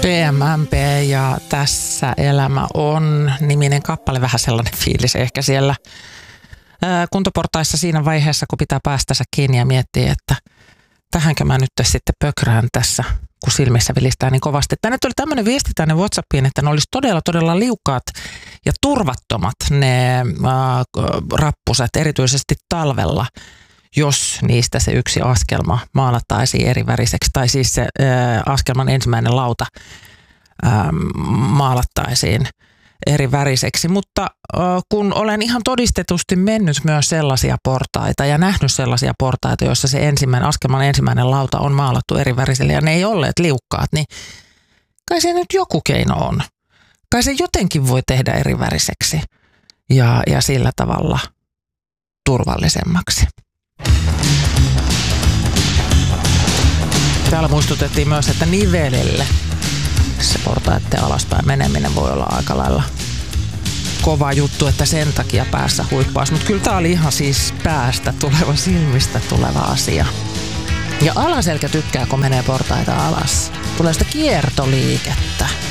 PMMP ja Tässä elämä on -niminen kappale, vähän sellainen fiilis ehkä siellä kuntoportaissa siinä vaiheessa, kun pitää päästänsä kiinni ja miettiä, että tähänkö mä nyt sitten pökrään tässä, kun silmissä vilistää niin kovasti. Tänne tuli tämmöinen viesti tänne WhatsAppiin, että ne olisi todella liukkaat ja turvattomat ne rappuset, erityisesti talvella, jos niistä se yksi askelma maalattaisiin eri väriseksi, tai siis se askelman ensimmäinen lauta maalattaisiin eri väriseksi. Mutta kun olen ihan todistetusti mennyt myös sellaisia portaita ja nähnyt sellaisia portaita, joissa se askelman ensimmäinen lauta on maalattu eri väriselle ja ne ei olleet liukkaat, niin kai se nyt joku keino on. Kai se jotenkin voi tehdä eri väriseksi ja sillä tavalla turvallisemmaksi. Täällä muistutettiin myös, että nivelelle se portaiden alaspäin meneminen voi olla aika lailla kova juttu, että sen takia päässä huippaisi. Mutta kyllä tää oli ihan siis päästä tuleva, silmistä tuleva asia. Ja alaselkä tykkää, kun menee portaita alas. Tulee sitä kiertoliikettä.